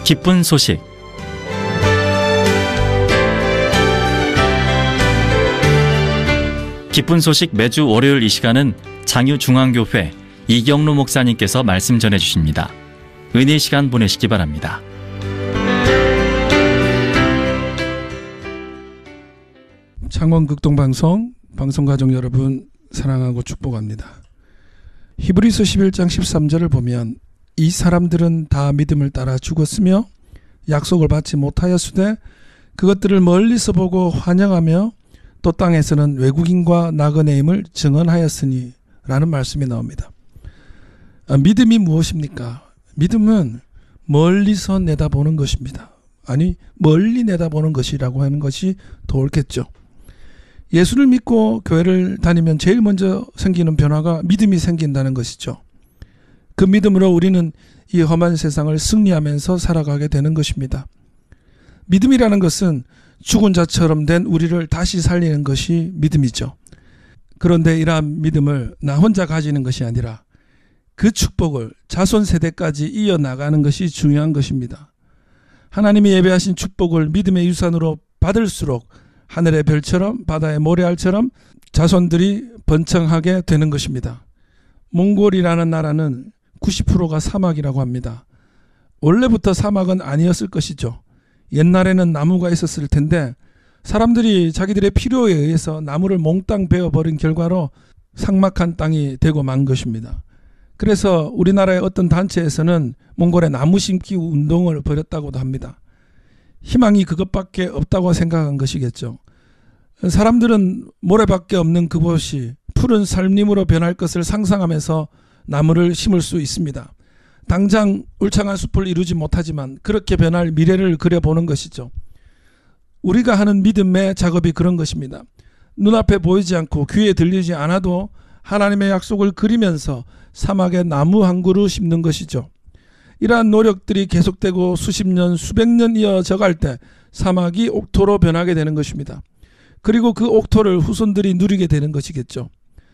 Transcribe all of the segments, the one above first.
기쁜 소식. 기쁜 소식 매주 월요일 이 시간은 장유중앙교회 이경루 목사님께서 말씀 전해주십니다. 은혜의 시간 보내시기 바랍니다. 창원 극동방송 방송가족 여러분 사랑하고 축복합니다. 히브리서 11장 13절을 보면 이 사람들은 다 믿음을 따라 죽었으며 약속을 받지 못하였으되 그것들을 멀리서 보고 환영하며 또 땅에서는 외국인과 나그네임을 증언하였으니 라는 말씀이 나옵니다. 믿음이 무엇입니까? 믿음은 멀리서 내다보는 것입니다. 아니, 멀리 내다보는 것이라고 하는 것이 더 옳겠죠. 예수를 믿고 교회를 다니면 제일 먼저 생기는 변화가 믿음이 생긴다는 것이죠. 그 믿음으로 우리는 이 험한 세상을 승리하면서 살아가게 되는 것입니다. 믿음이라는 것은 죽은 자처럼 된 우리를 다시 살리는 것이 믿음이죠. 그런데 이러한 믿음을 나 혼자 가지는 것이 아니라 그 축복을 자손 세대까지 이어나가는 것이 중요한 것입니다. 하나님이 예배하신 축복을 믿음의 유산으로 받을수록 하늘의 별처럼 바다의 모래알처럼 자손들이 번창하게 되는 것입니다. 몽골이라는 나라는 90%가 사막이라고 합니다. 원래부터 사막은 아니었을 것이죠. 옛날에는 나무가 있었을 텐데 사람들이 자기들의 필요에 의해서 나무를 몽땅 베어버린 결과로 삭막한 땅이 되고 만 것입니다. 그래서 우리나라의 어떤 단체에서는 몽골의 나무 심기 운동을 벌였다고도 합니다. 희망이 그것밖에 없다고 생각한 것이겠죠. 사람들은 모래밖에 없는 그곳이 푸른 산림으로 변할 것을 상상하면서 나무를 심을 수 있습니다. 당장 울창한 숲을 이루지 못하지만 그렇게 변할 미래를 그려보는 것이죠. 우리가 하는 믿음의 작업이 그런 것입니다. 눈앞에 보이지 않고 귀에 들리지 않아도 하나님의 약속을 그리면서 사막에 나무 한 그루 심는 것이죠. 이러한 노력들이 계속되고 수십 년, 수백 년 이어져 갈 때 사막이 옥토로 변하게 되는 것입니다. 그리고 그 옥토를 후손들이 누리게 되는 것이겠죠.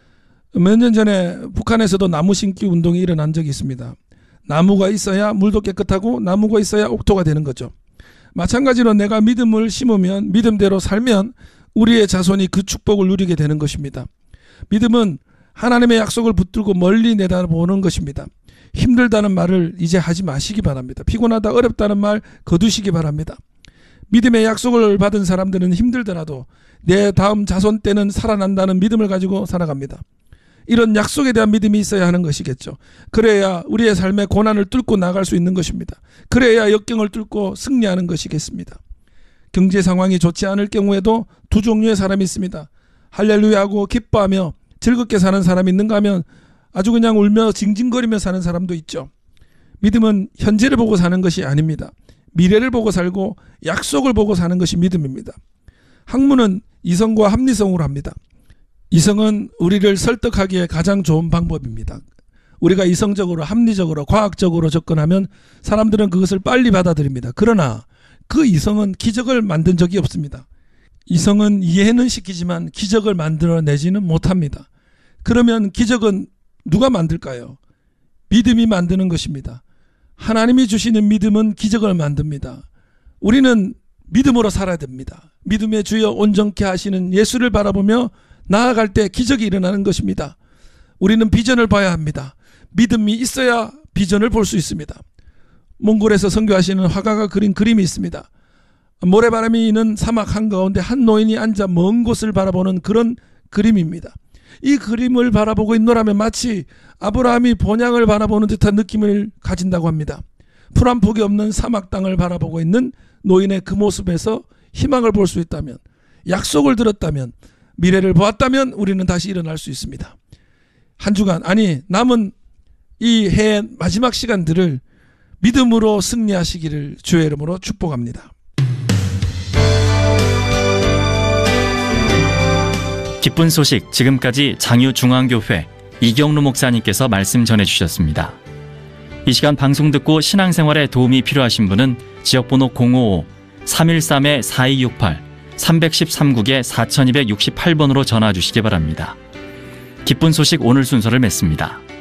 몇 년 전에 북한에서도 나무 심기 운동이 일어난 적이 있습니다. 나무가 있어야 물도 깨끗하고 나무가 있어야 옥토가 되는 거죠. 마찬가지로 내가 믿음을 심으면 믿음대로 살면 우리의 자손이 그 축복을 누리게 되는 것입니다. 믿음은 하나님의 약속을 붙들고 멀리 내다보는 것입니다. 힘들다는 말을 이제 하지 마시기 바랍니다. 피곤하다 어렵다는 말 거두시기 바랍니다. 믿음의 약속을 받은 사람들은 힘들더라도 내 다음 자손 때는 살아난다는 믿음을 가지고 살아갑니다. 이런 약속에 대한 믿음이 있어야 하는 것이겠죠. 그래야 우리의 삶의 고난을 뚫고 나갈 수 있는 것입니다. 그래야 역경을 뚫고 승리하는 것이겠습니다. 경제 상황이 좋지 않을 경우에도 두 종류의 사람이 있습니다. 할렐루야 하고 기뻐하며 즐겁게 사는 사람이 있는가 하면 아주 그냥 울며 징징거리며 사는 사람도 있죠. 믿음은 현재를 보고 사는 것이 아닙니다. 미래를 보고 살고 약속을 보고 사는 것이 믿음입니다. 학문은 이성과 합리성으로 합니다. 이성은 우리를 설득하기에 가장 좋은 방법입니다. 우리가 이성적으로 합리적으로 과학적으로 접근하면 사람들은 그것을 빨리 받아들입니다. 그러나 그 이성은 기적을 만든 적이 없습니다. 이성은 이해는 시키지만 기적을 만들어내지는 못합니다. 그러면 기적은 누가 만들까요? 믿음이 만드는 것입니다. 하나님이 주시는 믿음은 기적을 만듭니다. 우리는 믿음으로 살아야 됩니다. 믿음의 주여 온전케 하시는 예수를 바라보며 나아갈 때 기적이 일어나는 것입니다. 우리는 비전을 봐야 합니다. 믿음이 있어야 비전을 볼 수 있습니다. 몽골에서 선교하시는 화가가 그린 그림이 있습니다. 모래바람이 있는 사막 한가운데 한 노인이 앉아 먼 곳을 바라보는 그런 그림입니다. 이 그림을 바라보고 있노라면 마치 아브라함이 본향을 바라보는 듯한 느낌을 가진다고 합니다. 풀 한 폭이 없는 사막 땅을 바라보고 있는 노인의 그 모습에서 희망을 볼 수 있다면, 약속을 들었다면, 미래를 보았다면 우리는 다시 일어날 수 있습니다. 한 주간, 아니 남은 이 해의 마지막 시간들을 믿음으로 승리하시기를 주의 이름으로 축복합니다. 기쁜 소식, 지금까지 장유중앙교회 이경루 목사님께서 말씀 전해주셨습니다. 이 시간 방송 듣고 신앙생활에 도움이 필요하신 분은 지역번호 055-313-4268 313국에 4268번으로 전화 주시기 바랍니다. 기쁜 소식 오늘 순서를 맺습니다.